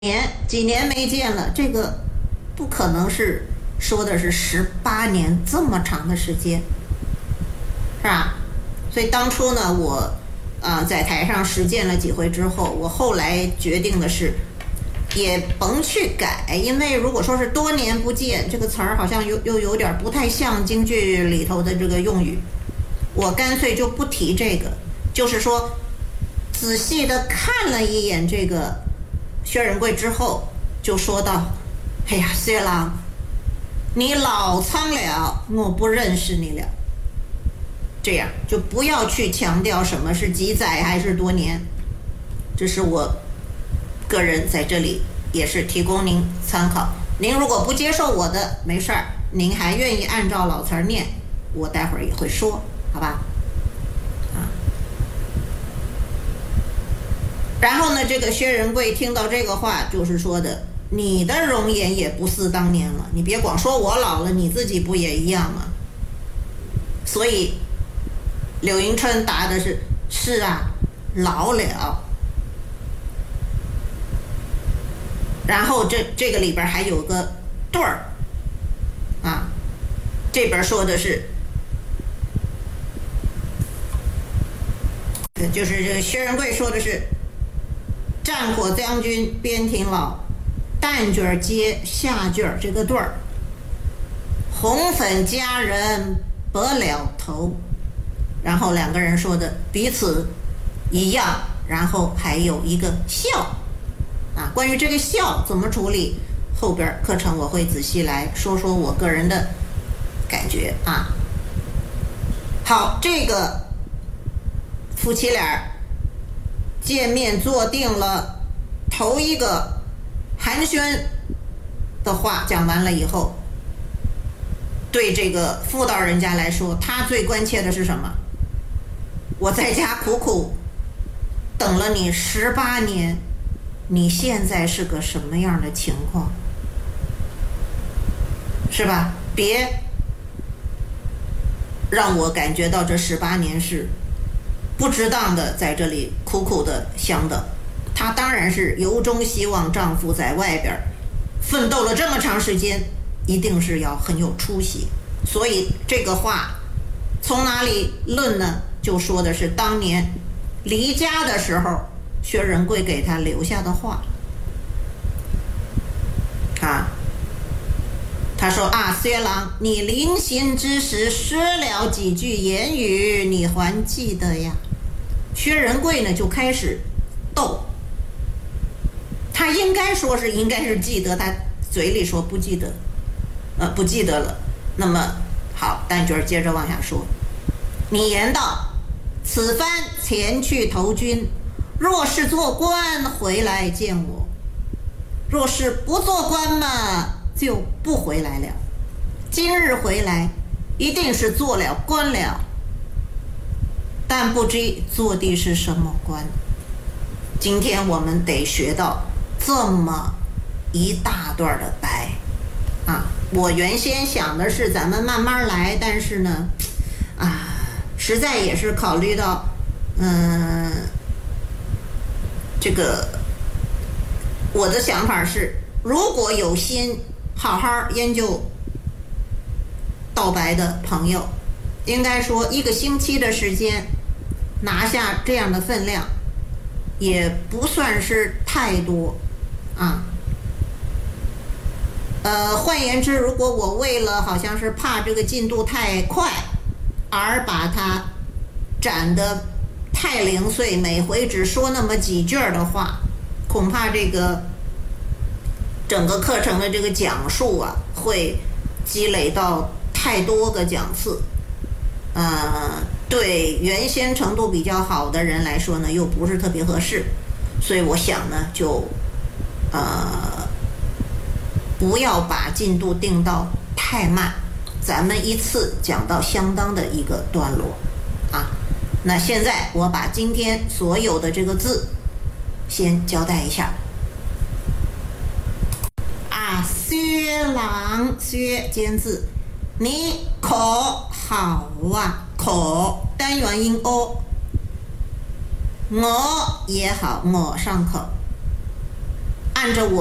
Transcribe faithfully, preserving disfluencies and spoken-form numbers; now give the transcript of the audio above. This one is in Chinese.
年几年没见了，这个不可能是说的是十八年这么长的时间，是吧？所以当初呢，我啊、呃、在台上实践了几回之后，我后来决定的是，也甭去改，因为如果说是多年不见，这个词儿好像又又有点不太像京剧里头的这个用语，我干脆就不提这个，就是说仔细的看了一眼这个薛仁贵之后，就说道：“哎呀，薛郎，你老苍了，我不认识你了。”这样就不要去强调什么是几载还是多年，这是我个人在这里也是提供您参考。您如果不接受我的，没事儿，您还愿意按照老词儿念，我待会儿也会说，好吧？啊。然后呢，这个薛仁贵听到这个话，就是说的，你的容颜也不似当年了，你别光说我老了，你自己不也一样吗？所以柳迎春答的是：是啊，老了。然后这这个里边还有个对儿啊，这边说的是，就是这个薛仁贵说的是：战火将军边庭老，旦角接下角这个对儿，红粉佳人白了头。然后两个人说的彼此一样，然后还有一个笑啊。关于这个笑怎么处理，后边课程我会仔细来说说我个人的感觉啊。好，这个夫妻俩见面坐定了，头一个寒暄的话讲完了以后，对这个妇道人家来说，他最关切的是什么？我在家苦苦等了你十八年，你现在是个什么样的情况？是吧？别让我感觉到这十八年是不值当的，在这里苦苦的相等。她当然是由衷希望丈夫在外边奋斗了这么长时间，一定是要很有出息。所以这个话从哪里论呢？就说的是当年离家的时候，薛仁贵给他留下的话啊。他说啊，薛郎，你临行之时说了几句言语，你还记得呀？薛仁贵呢就开始逗，他应该说是应该是记得，他嘴里说不记得，呃，不记得了。那么好，旦角接着往下说，你言道，此番前去投军，若是做官回来见我，若是不做官嘛，就不回来了。今日回来，一定是做了官了，但不知做的是什么官。今天我们得学到这么一大段的白啊！我原先想的是咱们慢慢来，但是呢，啊，实在也是考虑到，嗯，这个我的想法是，如果有心好好研究道白的朋友，应该说一个星期的时间拿下这样的分量，也不算是太多啊。呃，换言之，如果我为了好像是怕这个进度太快，而把它展得太零碎，每回只说那么几句的话，恐怕这个整个课程的这个讲述啊，会积累到太多个讲次。呃，对原先程度比较好的人来说呢，又不是特别合适，所以我想呢，就呃不要把进度定到太慢，咱们一次讲到相当的一个段落啊。那现在我把今天所有的这个字先交代一下啊。薛郎，薛尖字，你可好啊？可单元音 o， 我也好，我上口。 按照我